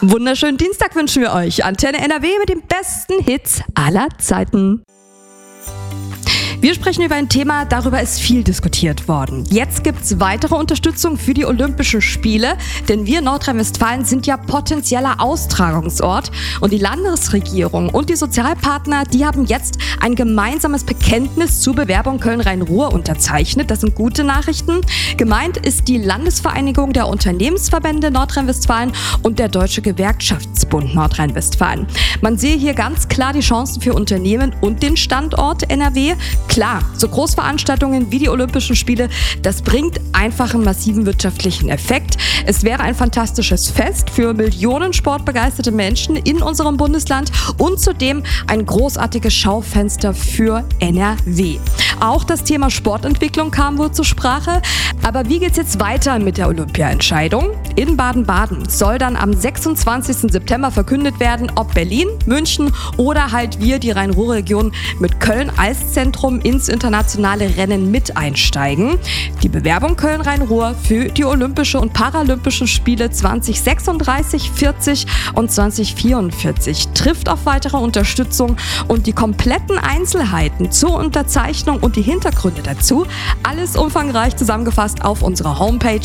Wunderschönen Dienstag wünschen wir euch. Antenne NRW mit den besten Hits aller Zeiten. Wir sprechen über ein Thema, darüber ist viel diskutiert worden. Jetzt gibt es weitere Unterstützung für die Olympischen Spiele, denn wir Nordrhein-Westfalen sind ja potenzieller Austragungsort und die Landesregierung und die Sozialpartner, die haben jetzt ein gemeinsames Bekenntnis zur Bewerbung Köln-Rhein-Ruhr unterzeichnet. Das sind gute Nachrichten. Gemeint ist die Landesvereinigung der Unternehmensverbände Nordrhein-Westfalen und der Deutsche Gewerkschaftsbund Nordrhein-Westfalen. Man sehe hier ganz klar die Chancen für Unternehmen und den Standort NRW. Klar, so Großveranstaltungen wie die Olympischen Spiele, das bringt einfach einen massiven wirtschaftlichen Effekt. Es wäre ein fantastisches Fest für Millionen sportbegeisterte Menschen in unserem Bundesland und zudem ein großartiges Schaufenster für NRW. Auch das Thema Sportentwicklung kam wohl zur Sprache. Aber wie geht's jetzt weiter mit der Olympia-Entscheidung? In Baden-Baden soll dann am 26. September verkündet werden, ob Berlin, München oder halt wir, die Rhein-Ruhr-Region, mit Köln als Zentrum ins internationale Rennen mit einsteigen. Die Bewerbung Köln-Rhein-Ruhr für die Olympischen und Paralympischen Spiele 2036, 40 und 2044 trifft auf weitere Unterstützung und die kompletten Einzelheiten zur Unterzeichnung und die Hintergründe dazu, alles umfangreich zusammengefasst auf unserer Homepage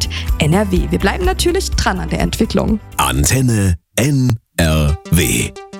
antenne.nrw. Wir bleiben natürlich dran an der Entwicklung. Antenne NRW.